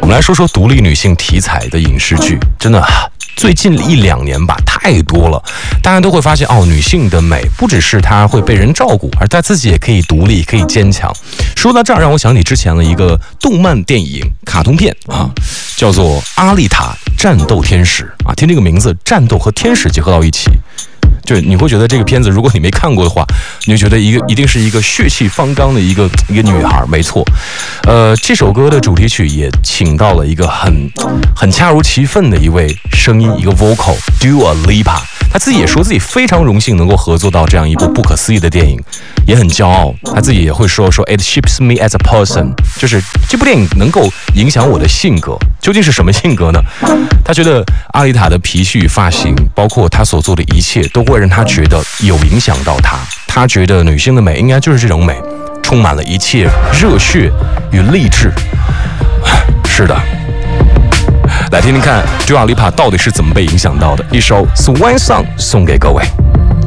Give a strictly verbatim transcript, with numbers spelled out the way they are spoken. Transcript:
们来说说独立女性题材的影视剧，真的最近一两年吧，太多了。大家都会发现，哦，女性的美不只是她会被人照顾，而她自己也可以独立，可以坚强。说到这儿，让我想起之前的一个动漫电影、卡通片啊，叫做《阿丽塔：战斗天使》啊，听这个名字，战斗和天使结合到一起。就你会觉得这个片子，如果你没看过的话，你就觉得一个一定是一个血气方刚的一个一个女孩，没错。呃，这首歌的主题曲也请到了一个很很恰如其分的一位声音，一个 vocal Dua Lipa。他自己也说自己非常荣幸能够合作到这样一部不可思议的电影，也很骄傲。他自己也会说说 It shapes me as a person， 就是这部电影能够影响我的性格。究竟是什么性格呢？他觉得阿丽塔的皮须与发型，包括他所做的一切，都会让他觉得有影响到他。他觉得女性的美应该就是这种美，充满了一切热血与励志。是的。来听听看 Dua Lipa 到底是怎么被影响到的，一首 Swan Song 送给各位。